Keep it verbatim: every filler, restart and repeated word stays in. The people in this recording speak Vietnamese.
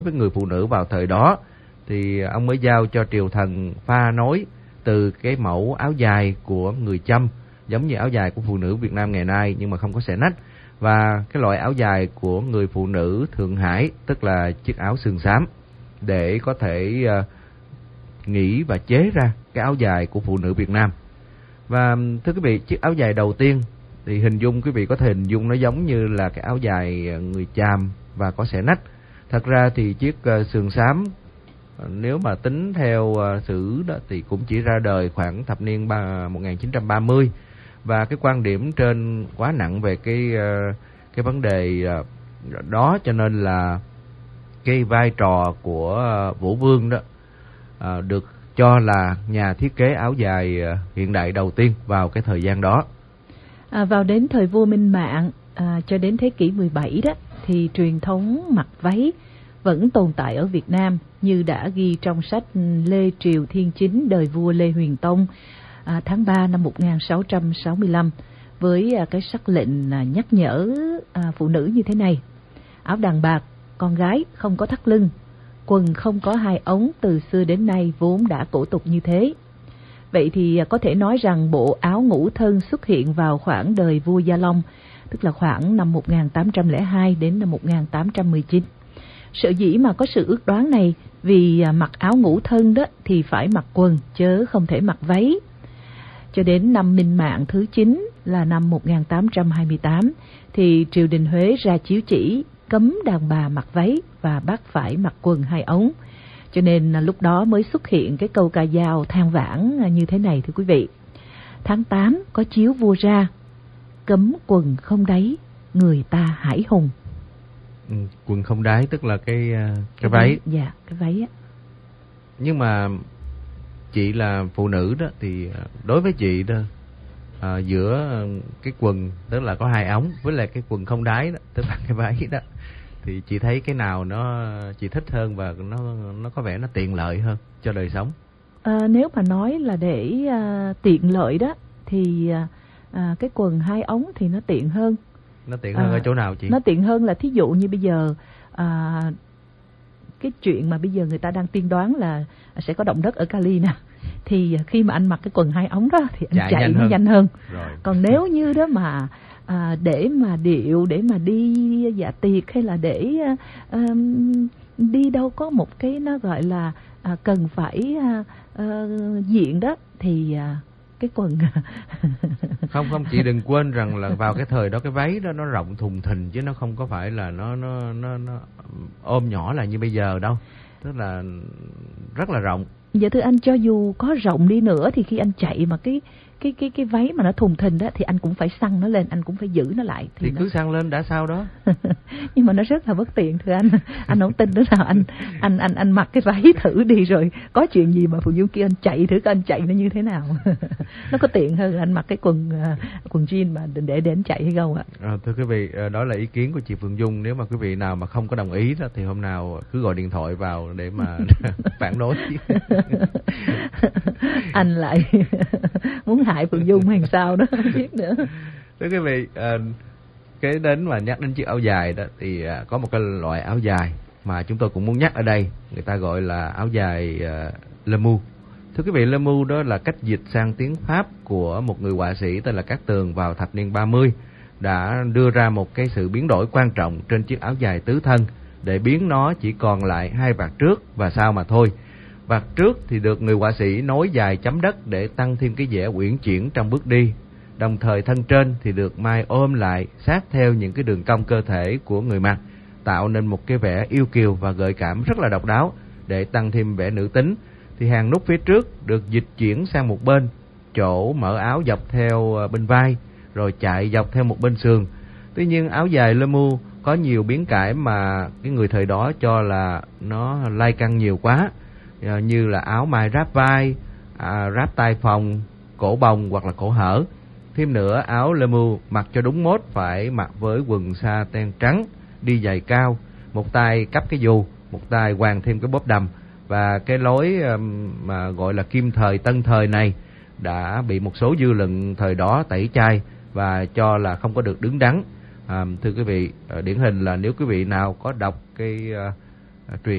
với người phụ nữ vào thời đó thì ông mới giao cho triều thần pha nối từ cái mẫu áo dài của người Chăm, giống như áo dài của phụ nữ Việt Nam ngày nay nhưng mà không có xẻ nách, và cái loại áo dài của người phụ nữ Thượng Hải, tức là chiếc áo sườn xám, để có thể uh, nghĩ và chế ra cái áo dài của phụ nữ Việt Nam. Và thưa quý vị, chiếc áo dài đầu tiên thì hình dung, quý vị có thể hình dung nó giống như là cái áo dài người Chàm và có xẻ nách. Thật ra thì chiếc uh, sườn xám, nếu mà tính theo uh, sử đó thì cũng chỉ ra đời khoảng thập niên một nghìn chín trăm ba mươi, và cái quan điểm trên quá nặng về cái uh, cái vấn đề uh, đó, cho nên là cái vai trò của uh, Vũ Vương đó uh, được cho là nhà thiết kế áo dài uh, hiện đại đầu tiên vào cái thời gian đó. À, vào đến thời vua Minh Mạng à, cho đến thế kỷ mười bảy đó thì truyền thống mặc váy vẫn tồn tại ở Việt Nam, như đã ghi trong sách Lê Triều Thiên Chính đời vua Lê Huyền Tông à, tháng ba năm một nghìn sáu trăm sáu mươi lăm, với à, cái sắc lệnh à, nhắc nhở à, phụ nữ như thế này: áo đàn bạc, con gái không có thắt lưng, quần không có hai ống từ xưa đến nay vốn đã cổ tục như thế. Vậy thì à, có thể nói rằng bộ áo ngũ thân xuất hiện vào khoảng đời vua Gia Long, tức là khoảng năm một nghìn tám trăm lẻ hai đến năm một nghìn tám trăm mười chín. Sở dĩ mà có sự ước đoán này vì mặc áo ngũ thân đó thì phải mặc quần chớ không thể mặc váy. Cho đến năm Minh Mạng thứ chín là năm một nghìn tám trăm hai mươi tám thì triều đình Huế ra chiếu chỉ cấm đàn bà mặc váy và bắt phải mặc quần hai ống. Cho nên lúc đó mới xuất hiện cái câu ca dao than vãn như thế này, thưa quý vị: tháng tám có chiếu vua ra, cấm quần không đáy, người ta hãi hùng. Ừ, quần không đáy tức là cái cái, cái váy. váy. Dạ, cái váy á. Nhưng mà chị là phụ nữ đó thì đối với chị đó, à, giữa cái quần tức là có hai ống với lại cái quần không đáy đó, tức là cái váy đó, thì chị thấy cái nào nó chị thích hơn và nó nó có vẻ nó tiện lợi hơn cho đời sống? À, nếu mà nói là để à, tiện lợi đó thì à, cái quần hai ống thì nó tiện hơn. Nó tiện hơn à, ở chỗ nào chị? Nó tiện hơn là thí dụ như bây giờ à, cái chuyện mà bây giờ người ta đang tiên đoán là sẽ có động đất ở Cali nè, thì khi mà anh mặc cái quần hai ống đó thì anh chạy, chạy nhanh, nó hơn. nhanh hơn. Rồi. Còn nếu như đó mà à, để mà điệu, để mà đi dạ tiệc hay là để à, đi đâu có một cái nó gọi là à, cần phải à, à, diện đó thì à, cái quần không không chị đừng quên rằng là vào cái thời đó cái váy đó nó rộng thùng thình chứ nó không có phải là nó nó nó, nó ôm nhỏ là như bây giờ đâu, tức là rất là rộng. Dạ thưa anh, cho dù có rộng đi nữa thì khi anh chạy mà cái cái cái cái váy mà nó thùng thình đó thì anh cũng phải xăng nó lên, anh cũng phải giữ nó lại. Thì, thì nó... cứ xăng lên đã sao đó. Nhưng mà nó rất là bất tiện thưa anh. Anh không tin nữa nào anh anh anh anh mặc cái váy thử đi rồi có chuyện gì mà phụ nữ kia anh chạy thử coi anh chạy nó như thế nào. Nó có tiện hơn anh mặc cái quần quần jean mà để đến chạy hay không ạ? À, thưa quý vị, đó là ý kiến của chị Phượng Dung. Nếu mà quý vị nào mà không có đồng ý đó thì hôm nào cứ gọi điện thoại vào để mà phản đối. Anh lại muốn hại Phượng Dung hay sao đó không biết nữa. Thưa quý vị, uh, cái đến mà nhắc đến chiếc áo dài đó thì uh, có một cái loại áo dài mà chúng tôi cũng muốn nhắc ở đây, người ta gọi là áo dài uh, Le Mou. Thưa quý vị, Le Mou đó là cách dịch sang tiếng Pháp của một người họa sĩ tên là Cát Tường vào thập niên ba mươi, đã đưa ra một cái sự biến đổi quan trọng trên chiếc áo dài tứ thân để biến nó chỉ còn lại hai vạt trước và sau mà thôi. Vạt trước thì được người họa sĩ nối dài chấm đất để tăng thêm cái vẻ uyển chuyển trong bước đi. Đồng thời thân trên thì được may ôm lại sát theo những cái đường cong cơ thể của người mặc, tạo nên một cái vẻ yêu kiều và gợi cảm rất là độc đáo để tăng thêm vẻ nữ tính. Thì hàng nút phía trước được dịch chuyển sang một bên, chỗ mở áo dọc theo bên vai, rồi chạy dọc theo một bên sườn. Tuy nhiên áo dài Le Mou có nhiều biến cải mà cái người thời đó cho là nó lai căng nhiều quá, như là áo mai ráp vai, à, ráp tai phòng, cổ bồng hoặc là cổ hở. Thêm nữa, áo Le Mou mặc cho đúng mốt phải mặc với quần sa ten trắng, đi giày cao, một tay cắp cái dù, một tay quàng thêm cái bóp đầm. Và cái lối mà gọi là kim thời tân thời này đã bị một số dư luận thời đó tẩy chay và cho là không có được đứng đắn. À, thưa quý vị, điển hình là nếu quý vị nào có đọc cái uh, truyền